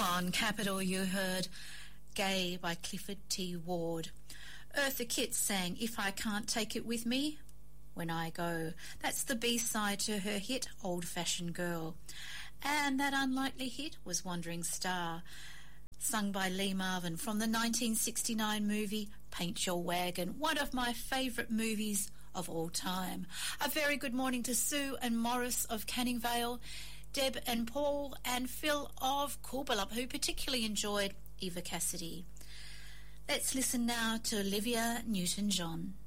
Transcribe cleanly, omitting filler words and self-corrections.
On Capital you heard Gay by Clifford T. Ward. Eartha Kitt sang If I Can't Take It With Me When I Go. That's the B-side to her hit Old Fashioned Girl. And that unlikely hit was Wandering Star, sung by Lee Marvin from the 1969 movie Paint Your Wagon, one of my favourite movies of all time. A very good morning to Sue and Morris of Canning Vale, Deb and Paul and Phil of Coolbalup, who particularly enjoyed Eva Cassidy. Let's listen now to Olivia Newton-John.